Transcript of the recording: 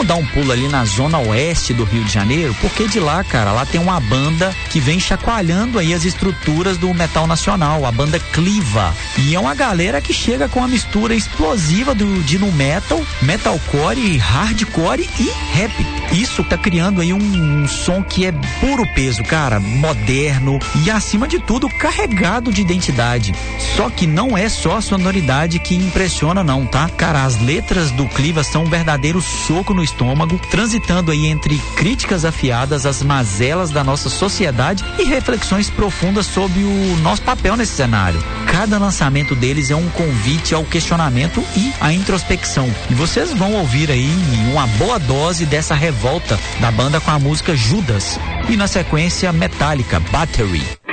dar um pulo ali na zona oeste do Rio de Janeiro, porque de lá, cara, lá tem uma banda que vem chacoalhando aí as estruturas do metal nacional, a banda Cliva. E é uma galera que chega com uma mistura explosiva de nu metal, metalcore, hardcore e rap. Isso tá criando aí um som que é puro peso, cara, moderno e acima de tudo carregado de identidade. Só que não é só a sonoridade que impressiona não, tá? Cara, as letras do Cliva são um verdadeiro soco no estômago, transitando aí entre críticas afiadas às mazelas da nossa sociedade e reflexões profundas sobre o nosso papel nesse cenário. Cada lançamento deles é um convite ao questionamento e à introspecção. E vocês vão ouvir aí uma boa dose dessa revolta da banda com a música Judas. E na sequência, Metallica, Battery.